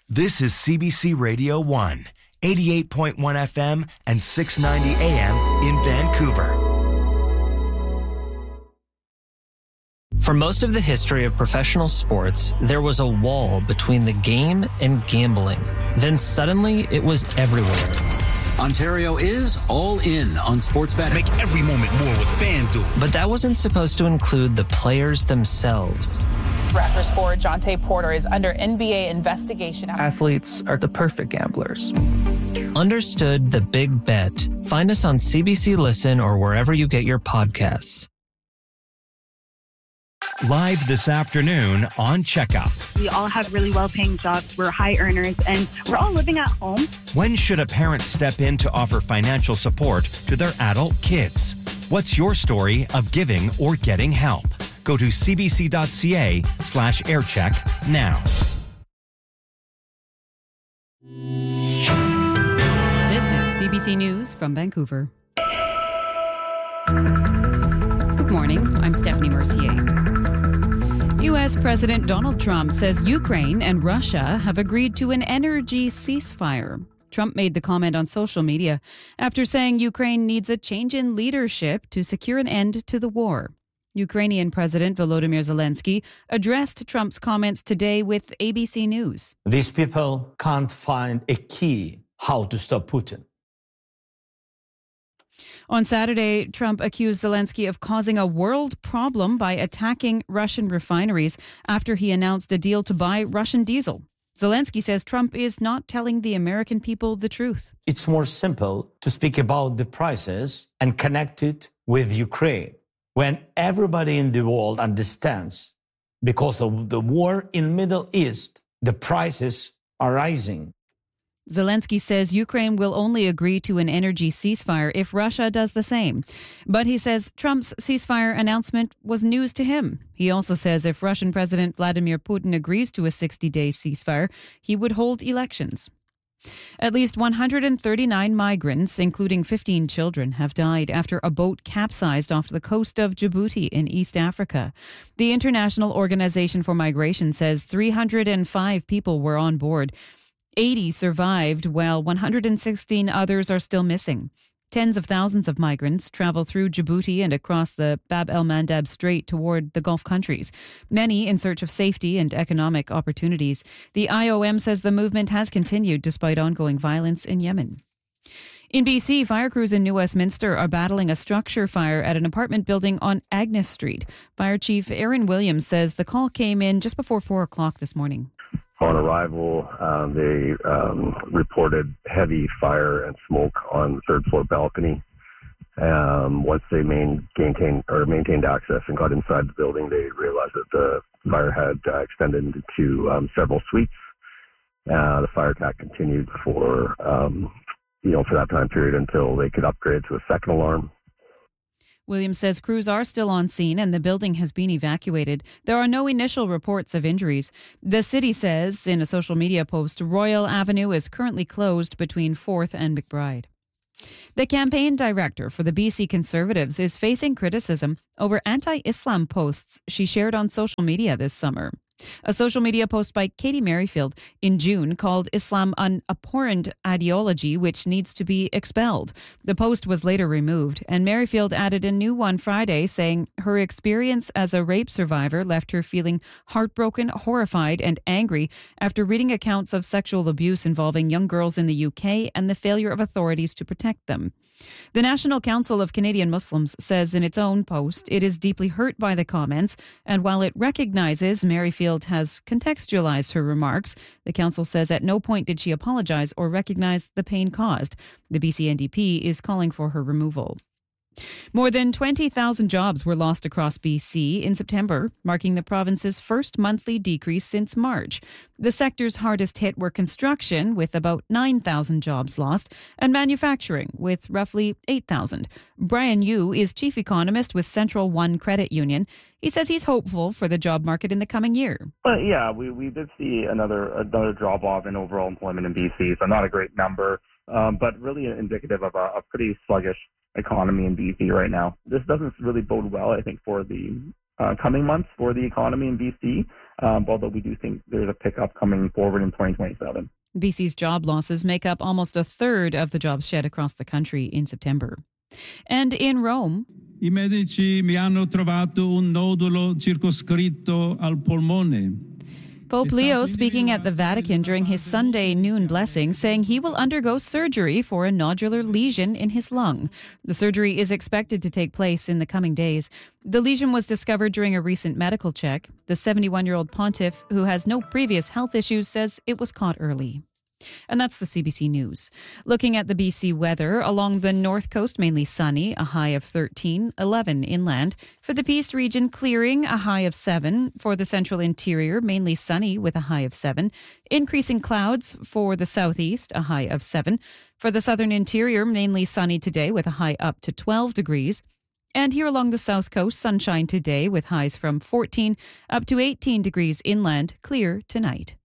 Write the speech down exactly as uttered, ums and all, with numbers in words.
This is C B C Radio one, eighty-eight point one F M and six ninety A M in Vancouver. For most of the history of professional sports, there was a wall between the game and gambling. Then suddenly, it was everywhere. Ontario is all in on sports betting. Make every moment more with FanDuel. But that wasn't supposed to include the players themselves. Raptors forward Jonte Porter is under N B A investigation. Athletes are the perfect gamblers. Understood the big bet. Find us on C B C Listen or wherever you get your podcasts. Live this afternoon on Checkup. We all have really well-paying jobs. We're high earners, and we're all living at home. When should a parent step in to offer financial support to their adult kids? What's your story of giving or getting help? Go to cbc.ca slash aircheck now. This is C B C News from Vancouver. Good morning. I'm Stephanie Mercier. U S President Donald Trump says Ukraine and Russia have agreed to an energy ceasefire. Trump made the comment on social media after saying Ukraine needs a change in leadership to secure an end to the war. Ukrainian President Volodymyr Zelensky addressed Trump's comments today with A B C News. These people can't find a key how to stop Putin. On Saturday, Trump accused Zelensky of causing a world problem by attacking Russian refineries after he announced a deal to buy Russian diesel. Zelensky says Trump is not telling the American people the truth. It's more simple to speak about the prices and connect it with Ukraine. When everybody in the world understands, because of the war in Middle East, the prices are rising. Zelensky says Ukraine will only agree to an energy ceasefire if Russia does the same. But he says Trump's ceasefire announcement was news to him. He also says if Russian President Vladimir Putin agrees to a sixty-day ceasefire, he would hold elections. At least one hundred thirty-nine migrants, including fifteen children, have died after a boat capsized off the coast of Djibouti in East Africa. The International Organization for Migration says three hundred five people were on board. eighty survived, while one hundred sixteen others are still missing. Tens of thousands of migrants travel through Djibouti and across the Bab el-Mandeb Strait toward the Gulf countries, many in search of safety and economic opportunities. The I O M says the movement has continued despite ongoing violence in Yemen. In B C, fire crews in New Westminster are battling a structure fire at an apartment building on Agnes Street. Fire Chief Aaron Williams says the call came in just before four o'clock this morning. On arrival, um, they um, reported heavy fire and smoke on the third floor balcony. Um, once they main, maintained or maintained access and got inside the building, they realized that the fire had uh, extended into um, several suites. Uh, the fire attack continued for um, you know for that time period until they could upgrade to a second alarm. Williams says crews are still on scene and the building has been evacuated. There are no initial reports of injuries. The city says in a social media post, Royal Avenue is currently closed between fourth and McBride. The campaign director for the B C Conservatives is facing criticism over anti-Islam posts she shared on social media this summer. A social media post by Katie Merrifield in June called Islam an abhorrent ideology which needs to be expelled. The post was later removed, and Merrifield added a new one Friday saying her experience as a rape survivor left her feeling heartbroken, horrified, and angry after reading accounts of sexual abuse involving young girls in the U K and the failure of authorities to protect them. The National Council of Canadian Muslims says in its own post it is deeply hurt by the comments, and while it recognizes Merrifield has contextualized her remarks, the council says at no point did she apologize or recognize the pain caused. The B C N D P is calling for her removal. More than twenty thousand jobs were lost across B C in September, marking the province's first monthly decrease since March. The sectors hardest hit were construction, with about nine thousand jobs lost, and manufacturing, with roughly eight thousand. Brian Yu is chief economist with Central One Credit Union. He says he's hopeful for the job market in the coming year. Well, yeah, we, we did see another another drop-off in overall employment in B C, so not a great number, um, but really indicative of a, a pretty sluggish economy in B C right now. This doesn't really bode well, I think, for the uh, coming months for the economy in B C. um, although we do think there's a pickup coming forward in twenty twenty-seven. B C's job losses make up almost a third of the jobs shed across the country in September. And in Rome, I medici mi hanno trovato un nodulo circoscritto al polmone. Pope Leo speaking at the Vatican during his Sunday noon blessing, saying he will undergo surgery for a nodular lesion in his lung. The surgery is expected to take place in the coming days. The lesion was discovered during a recent medical check. The seventy-one-year-old pontiff, who has no previous health issues, says it was caught early. And that's the C B C News. Looking at the B C weather, along the north coast, mainly sunny, a high of thirteen, eleven inland. For the Peace region, clearing, a high of seven. For the central interior, mainly sunny with a high of seven. Increasing clouds for the southeast, a high of seven. For the southern interior, mainly sunny today with a high up to twelve degrees. And here along the south coast, sunshine today with highs from fourteen up to eighteen degrees inland, clear tonight.